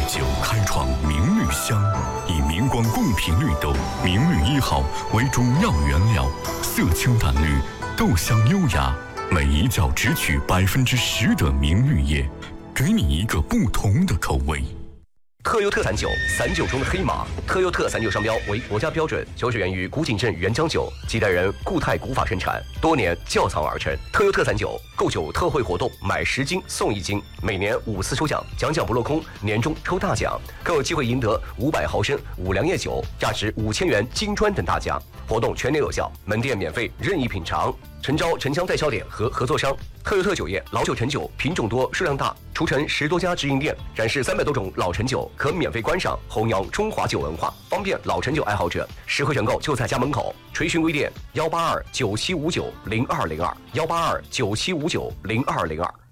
酒开创明绿香，以明光贡品绿豆明绿1号为主要原料，色清淡绿，豆香优雅，每一窖只取10%的明绿叶，给你一个不同的口味。 特优特散酒，散酒中的黑马。特优特散酒商标为国家标准，酒水源于古井镇原浆酒，几代人固态古法生产，多年窖藏而成。特优特散酒购酒特惠活动，买10斤送1斤，每年5次抽奖，奖不落空，年终抽大奖，更有机会赢得500毫升五粮液酒，价值5000元金砖等大奖。活动全年有效，门店免费任意品尝。诚招城乡代销点和合作商。特优特酒业老酒陈酒品种多数量大，除城10多家直营店，展示300多种老陈酒，可免费观赏，弘扬中华酒文化，方便老陈酒爱好者实惠选购就在家门口。垂询微店18297590202，18297590202。